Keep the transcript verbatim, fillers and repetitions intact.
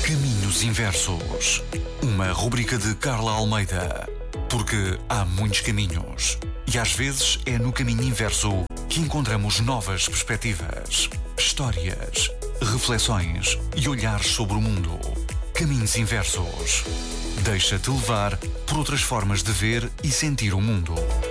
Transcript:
Caminhos Inversos, uma rubrica de Carla Almeida. Porque há muitos caminhos e às vezes é no caminho inverso que encontramos novas perspectivas, histórias, reflexões e olhares sobre o mundo. Caminhos Inversos. Deixa-te levar por outras formas de ver e sentir o mundo.